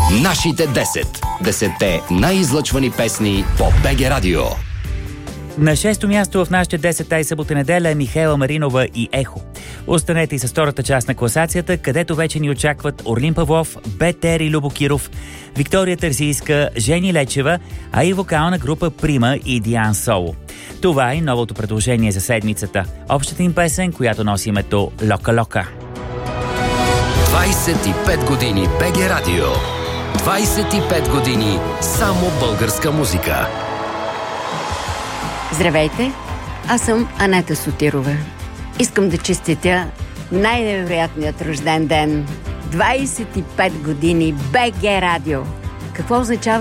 Нашите 10. 10-те най-излъчвани песни по БГ Радио. На 6-то място в нашите 10-та и събота-неделя е Михаела Маринова и Ехо. Останете и с втората част на класацията, където вече ни очакват Орлин Павлов, Бетер и Любо Киров, Виктория Търсийска, Жени Лечева, а и вокална група Прима и Диан Соло. Това е новото предложение за седмицата. Общата им песен, която носи името Лока Лока. 25 години БГ Радио. 25 години само българска музика. Здравейте, аз съм Анета Сотирова. Искам да честитя най-невероятният рожден ден. 25 години БГ Радио. Какво означава